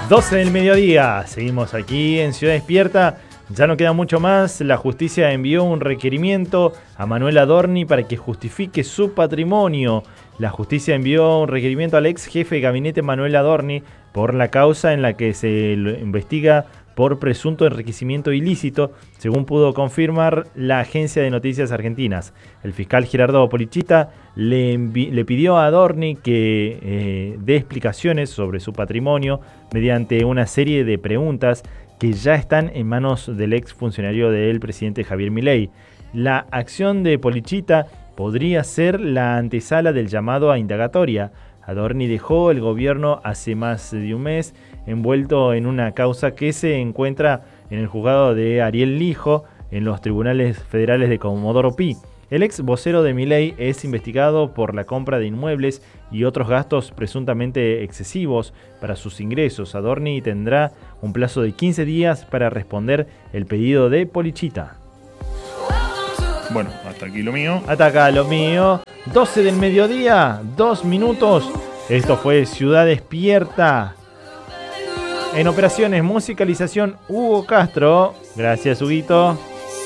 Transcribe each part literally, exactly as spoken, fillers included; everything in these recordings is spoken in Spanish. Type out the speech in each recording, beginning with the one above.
doce del mediodía, seguimos aquí en Ciudad Despierta. Ya no queda mucho más. La justicia envió un requerimiento a Manuel Adorni para que justifique su patrimonio. La justicia envió un requerimiento al ex jefe de gabinete Manuel Adorni por la causa en la que se investiga por presunto enriquecimiento ilícito, según pudo confirmar la agencia de noticias argentinas. El fiscal Gerardo Polichita le, envi- le pidió a Adorni que eh, dé explicaciones sobre su patrimonio mediante una serie de preguntas que ya están en manos del ex funcionario del presidente Javier Milei. La acción de Polichita podría ser la antesala del llamado a indagatoria. Adorni dejó el gobierno hace más de un mes, envuelto en una causa que se encuentra en el juzgado de Ariel Lijo, en los tribunales federales de Comodoro Pi. El ex vocero de Milei es investigado por la compra de inmuebles y otros gastos presuntamente excesivos para sus ingresos. Adorni tendrá un plazo de quince días para responder el pedido de Polichita. Bueno, hasta aquí lo mío. Hasta acá lo mío. doce del mediodía, dos minutos. Esto fue Ciudad Despierta. En operaciones, musicalización, Hugo Castro. Gracias, Huguito.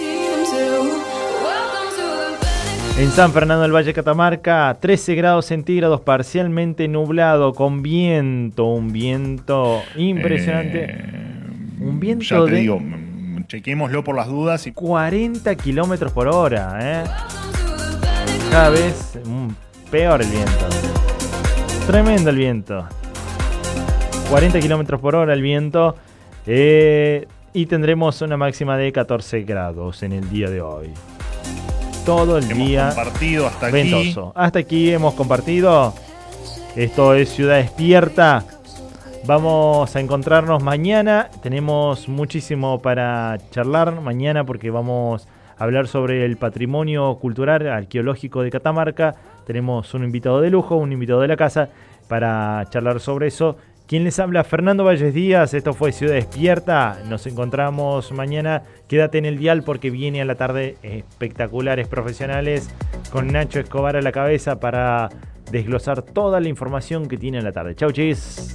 En San Fernando del Valle, Catamarca, trece grados centígrados, parcialmente nublado, con viento, un viento impresionante. Eh, un viento ya te de digo, chequémoslo por las dudas. Y... cuarenta kilómetros por hora, ¿eh? Cada vez mm, peor el viento. Tremendo el viento. cuarenta kilómetros por hora el viento. Eh, y tendremos una máxima de catorce grados en el día de hoy. Todo el hemos día compartido hasta aquí. ventoso. Hasta aquí hemos compartido. Esto es Ciudad Despierta. Vamos a encontrarnos mañana. Tenemos muchísimo para charlar mañana porque vamos a hablar sobre el patrimonio cultural arqueológico de Catamarca. Tenemos un invitado de lujo, un invitado de la casa para charlar sobre eso. ¿Quién les habla? Fernando Valles Díaz. Esto fue Ciudad Despierta. Nos encontramos mañana. Quédate en el dial porque viene a la tarde espectaculares profesionales con Nacho Escobar a la cabeza para desglosar toda la información que tiene en la tarde. Chau, chis.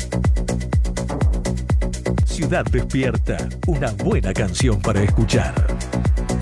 Ciudad Despierta, una buena canción para escuchar.